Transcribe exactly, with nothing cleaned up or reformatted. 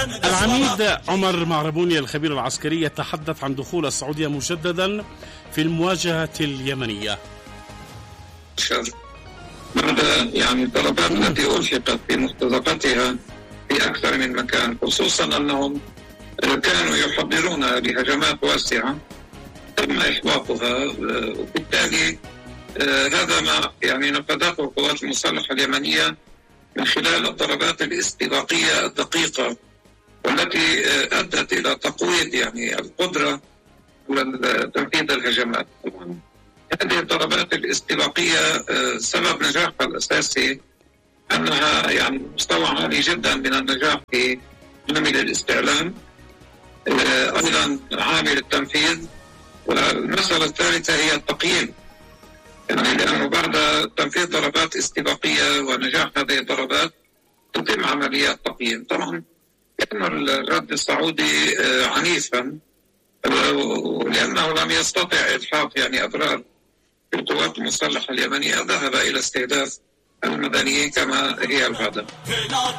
العميد عمر معربوني الخبير العسكري يتحدث عن دخول السعودية مجددا في المواجهة اليمنية. بعد يعني الضربات التي ألحقت بمرتزقتها في أكثر من مكان، خصوصا أنهم كانوا يحضرون لهجمات واسعة تم إحباطها، وبالتالي هذا ما يعني نفذته القوات المسلحة اليمنية من خلال الضربات الاستباقية الدقيقة والتي أدت إلى تقويض يعني القدرة على تنفيذ الهجمات. هذه الضربات الاستباقية سبب نجاحها الأساسي أنها يعني مستوى عالي جدا من النجاح في عامل الاستعلام، أيضا عامل التنفيذ، والمسألة الثالثة هي التقييم، يعني لأنه بعد تنفيذ ضربات استباقية ونجاح هذه الضربات تتم عمليات تقييم. طبعا كان الرد السعودي عنيفا لأنه لم يستطع إلحاق يعني أضرار القوات المسلحة اليمنية، ذهب إلى استهداف المدنيين كما هي العادة.